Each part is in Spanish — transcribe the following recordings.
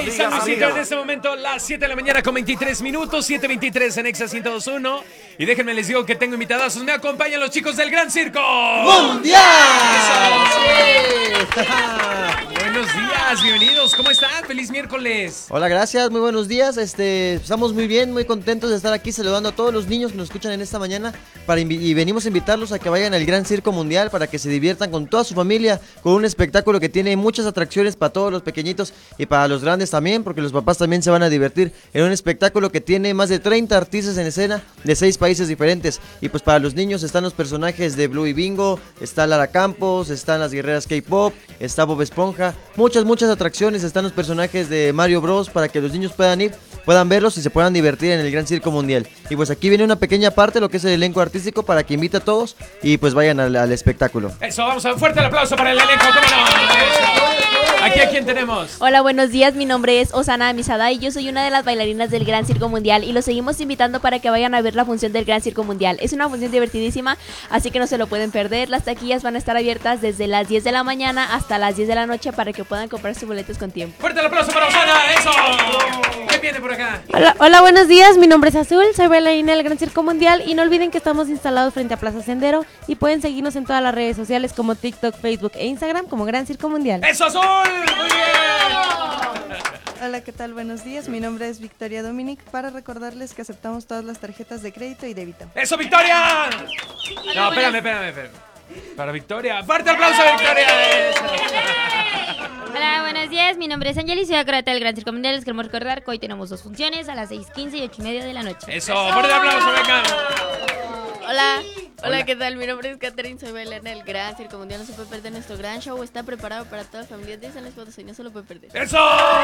San Luisito, en este momento las 7 de la mañana con 23 minutos, 7:23 en Exa 102.1. Y déjenme les digo que tengo invitadazos. Me acompañan los chicos del Gran Circo Mundial. Buenos días, bienvenidos. ¿Cómo están? Feliz miércoles. Hola, gracias, muy buenos días. Estamos muy bien, muy contentos de estar aquí saludando a todos los niños que nos escuchan en esta mañana y venimos a invitarlos a que vayan al Gran Circo Mundial para que se diviertan con toda su familia, con un espectáculo que tiene muchas atracciones para todos los pequeñitos y para los grandes también, porque los papás también se van a divertir en un espectáculo que tiene más de 30 artistas en escena de 6 países diferentes. Y pues para los niños están los personajes de Blue y Bingo, está Lara Campos, están las guerreras K-Pop, está Bob Esponja, muchas atracciones, están los personajes de Mario Bros para que los niños puedan verlos y se puedan divertir en el Gran Circo Mundial. Y pues aquí viene una pequeña parte, lo que es el elenco artístico, para que invite a todos y pues vayan al espectáculo. Eso, vamos a un fuerte el aplauso para el elenco, ¿cómo no? Aquí a quién tenemos. Hola, buenos días, mi nombre es Osana Misada y yo soy una de las bailarinas del Gran Circo Mundial y los seguimos invitando para que vayan a ver la función del Gran Circo Mundial. Es una función divertidísima, así que no se lo pueden perder. Las taquillas van a estar abiertas desde las 10 de la mañana hasta las 10 de la noche para que puedan comprar sus boletos con tiempo. Fuerte el aplauso para Osana, eso. ¿Qué viene por acá? Hola, buenos días, mi nombre es Azul, soy bailarina del Gran Circo Mundial y no olviden que estamos instalados frente a Plaza Sendero y pueden seguirnos en todas las redes sociales como TikTok, Facebook e Instagram como Gran Circo Mundial. ¡Eso, Azul! ¡Muy bien! Hola, ¿qué tal? Buenos días, mi nombre es Victoria Dominic para recordarles que aceptamos todas las tarjetas de crédito y débito. ¡Eso, Victoria! No, espérame. Para Victoria. ¡Fuerte aplauso, Victoria! Hola, buenos días. Mi nombre es Angeli, soy acrobata del Gran Circo Mundial. Les queremos recordar que hoy tenemos 2 funciones a las 6:15 y 8:30 de la noche. Eso, fuerte aplauso, venga. Hola, ¿qué tal? Mi nombre es Catherine, soy bailarina del Gran Circo Mundial. No se puede perder nuestro gran show. Está preparado para toda la familia. Dicen las fotos y no se lo puede perder. ¡Eso!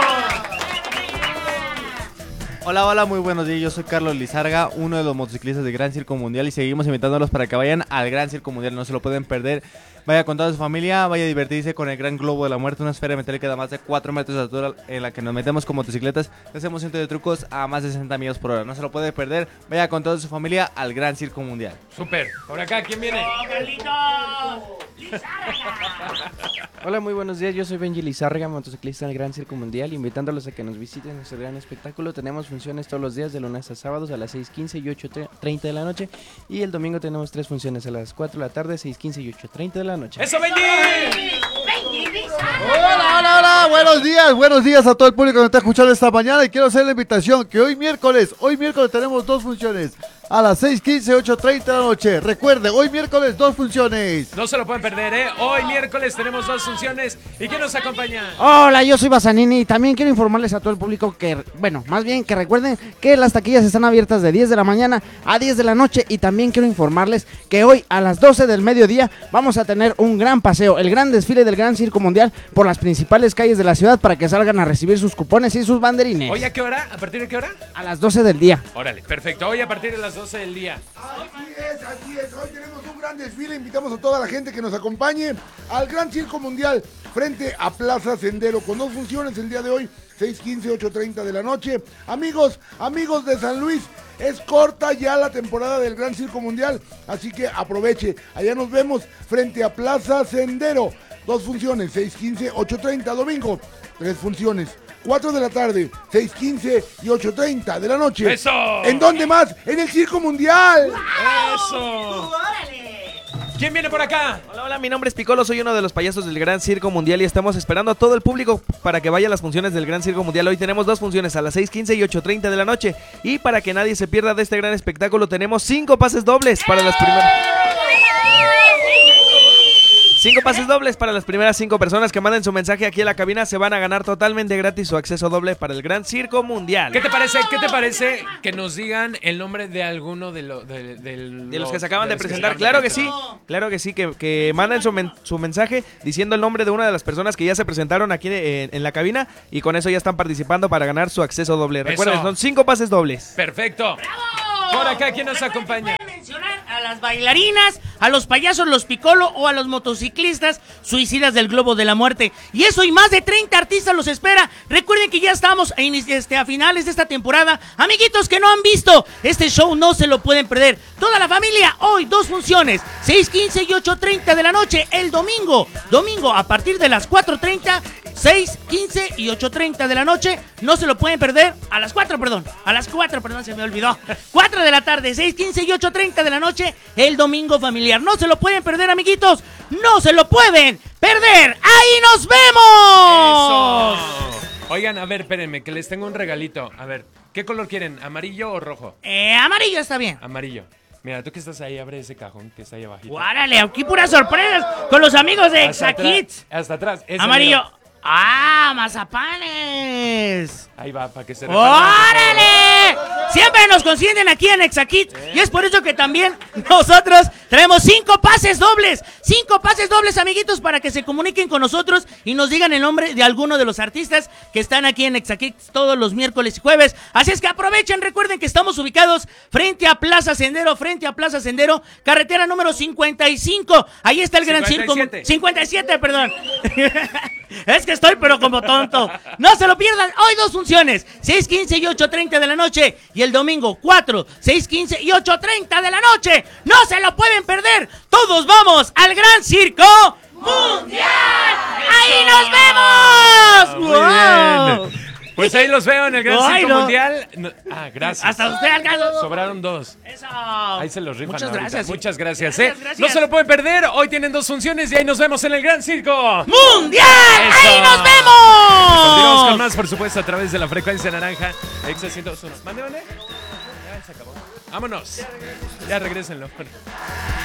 Hola, muy buenos días. Yo soy Carlos Lizarga, uno de los motociclistas del Gran Circo Mundial y seguimos invitándolos para que vayan al Gran Circo Mundial. No se lo pueden perder. Vaya con toda su familia, vaya a divertirse con el Gran Globo de la Muerte, una esfera metálica de más de 4 metros de altura en la que nos metemos con motocicletas. Hacemos cientos de trucos a más de 60 millas por hora. No se lo puede perder. Vaya con toda su familia al Gran Circo Mundial. Súper. Por acá, ¿quién viene? Hola, muy buenos días. Yo soy Benji Lizárraga, motociclista del Gran Circo Mundial, invitándolos a que nos visiten nuestro gran espectáculo. Tenemos funciones todos los días, de lunes a sábados, a las 6:15 y 8:30 de la noche. Y el domingo tenemos 3 funciones, a las 4 de la tarde, 6:15 y 8:30 de la noche. ¡Eso, Benji! Hola, buenos días a todo el público que nos está escuchando esta mañana y quiero hacer la invitación que hoy miércoles tenemos 2 funciones. A las 6:15, 8:30 de la noche. Recuerde, hoy miércoles 2 funciones. No se lo pueden perder, ¿eh? Hoy miércoles tenemos 2 funciones. ¿Y quién nos acompaña? Hola, yo soy Basanini y también quiero informarles a todo el público que, más bien que recuerden que las taquillas están abiertas de 10 de la mañana a 10 de la noche y también quiero informarles que hoy a las 12 del mediodía vamos a tener un gran paseo, el gran desfile del Gran Circo Mundial por las principales calles de la ciudad para que salgan a recibir sus cupones y sus banderines. ¿Hoy a qué hora? ¿A partir de qué hora? A las 12 del día. Órale, perfecto. Hoy a partir de las 12 del día. Así es. Hoy tenemos un gran desfile. Invitamos a toda la gente que nos acompañe al Gran Circo Mundial frente a Plaza Sendero con 2 funciones el día de hoy, 6:15, 8:30 de la noche. Amigos de San Luis, es corta ya la temporada del Gran Circo Mundial, así que aproveche. Allá nos vemos frente a Plaza Sendero. 2 funciones, 6:15, 8:30, domingo. 3 funciones, 4 de la tarde, 6:15 y 8:30 de la noche. ¡Eso! ¿En dónde más? ¡En el Circo Mundial! ¡Eso! ¿Quién viene por acá? Hola, mi nombre es Piccolo, soy uno de los payasos del Gran Circo Mundial y estamos esperando a todo el público para que vaya a las funciones del Gran Circo Mundial. Hoy tenemos 2 funciones a las 6:15 y 8:30 de la noche y para que nadie se pierda de este gran espectáculo tenemos 5 pases dobles para las primeras... 5 pases dobles para las primeras 5 personas que manden su mensaje aquí a la cabina. Se van a ganar totalmente gratis su acceso doble para el Gran Circo Mundial. ¿Qué te parece que nos digan el nombre de alguno de los que se acaban de presentar? Claro que sí, que manden su mensaje diciendo el nombre de una de las personas que ya se presentaron aquí en la cabina y con eso ya están participando para ganar su acceso doble. Recuerden, son 5 pases dobles. Perfecto. ¡Bravo! Por acá, ¿quién nos acompaña? Mencionar a las bailarinas, a los payasos, los Piccolo o a los motociclistas suicidas del globo de la muerte. Y eso y más de 30 artistas los espera. Recuerden que ya estamos a finales de esta temporada. Amiguitos que no han visto este show, no se lo pueden perder. Toda la familia, hoy 2 funciones, 6:15 y 8:30 de la noche. El domingo a partir de las 4:30, 6:15 y 8:30 de la noche. No se lo pueden perder. A las 4, se me olvidó. 4 de la tarde, 6:15 y 8:30 de la noche. El domingo familiar. No se lo pueden perder, amiguitos. No se lo pueden perder. ¡Ahí nos vemos! Eso. Oigan, a ver, espérenme, que les tengo un regalito. A ver, ¿qué color quieren? ¿Amarillo o rojo? Amarillo está bien. Amarillo. Mira, tú que estás ahí, abre ese cajón que está ahí abajito. ¡Órale! Aquí puras sorpresas con los amigos de Exacits. Hasta atrás. Amarillo. ¡Ah, mazapanes! Ahí va, para que se ¡Órale! Siempre nos consienten aquí en Exacit. Y es por eso que también nosotros traemos 5 pases dobles. 5 pases dobles, amiguitos, para que se comuniquen con nosotros y nos digan el nombre de alguno de los artistas que están aquí en Exacit todos los miércoles y jueves. Así es que aprovechen, recuerden que estamos ubicados frente a Plaza Sendero, carretera número 55. Ahí está el Gran Circo. 57, perdón. Es que estoy pero como tonto. No se lo pierdan. Hoy 2 funciones, 6:15 y 8:30 de la noche. Y el domingo 4, 6:15 y 8:30 de la noche. No se lo pueden perder. Todos vamos al Gran Circo Mundial. ¡Ahí nos vemos! Muy bien. Pues ahí los veo en el Gran Circo Mundial. Gracias. Hasta usted, Alcalde. Sobraron 2. Eso. Ahí se los rifan. Muchas ahorita. gracias. Muchas gracias, Gracias. No se lo pueden perder. Hoy tienen 2 funciones y ahí nos vemos en el Gran Circo Mundial. Eso. ¡Ahí nos vemos! Continuamos con más, por supuesto, a través de la frecuencia naranja. Exa 102.1. Mande. Ya se acabó. Vámonos. Ya regrésenlo.